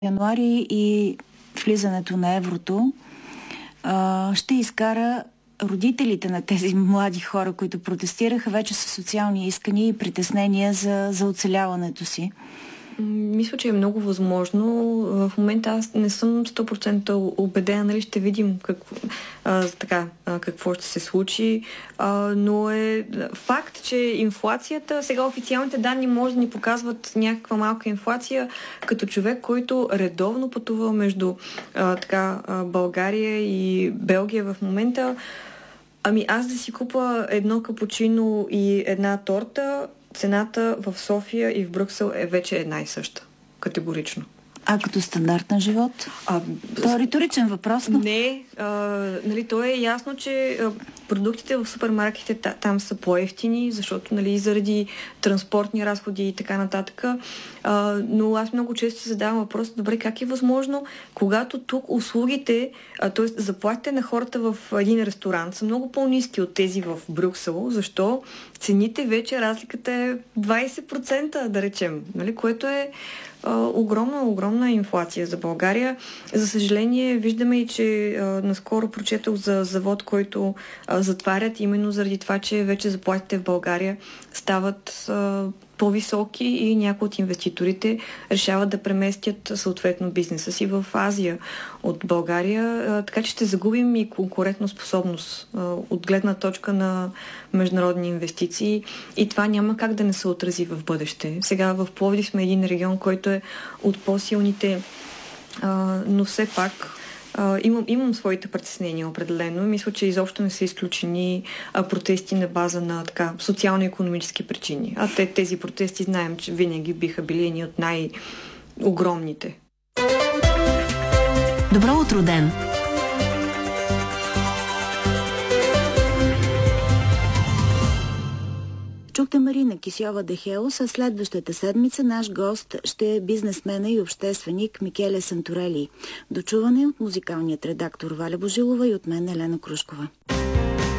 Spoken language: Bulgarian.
януари и влизането на еврото ще изкара родителите на тези млади хора, които протестираха, вече са социални искания и притеснения за оцеляването си. Мисля, че е много възможно. В момента аз не съм 100% убедена, нали, ще видим какво ще се случи, но е факт, че инфлацията, сега официалните данни може да ни показват някаква малка инфлация, като човек, който редовно пътува между България и Белгия в момента. Аз да си купа едно капучино и една торта, цената в София и в Брюксел е вече една и съща. Категорично. А като стандарт на живот? Това е риторичен въпрос, но... Не, то е ясно, че продуктите в супермаркетите там са по-евтини, защото заради транспортни разходи и така нататък. Но аз много често си задавам въпрос, добре, как е възможно, когато тук услугите, т.е. заплатите на хората в един ресторант са много по-ниски от тези в Брюксел, защо цените вече разликата е 20%, да речем, което е огромна инфлация за България. За съжаление, виждаме и, че наскоро прочетох за завод, който затварят именно заради това, че вече заплатите в България стават по-високи и някои от инвеститорите решават да преместят съответно бизнеса си в Азия от България, така че ще загубим и конкурентоспособност от гледна точка на международни инвестиции и това няма как да не се отрази в бъдеще. Сега в Пловдив сме един регион, който е от по-силните, но все пак имам своите притеснения определено. Мисля, че изобщо не са изключени протести на база на социално-икономически причини. Тези протести знаем, че винаги биха били едни от най-огромните. Добро утро, ден! Чухте Марина Кисьова-Дехеус, а следващата седмица наш гост ще е бизнесмена и общественик Микеле Санторели. Дочуване от музикалният редактор Валя Божилова и от мен Елена Крушкова.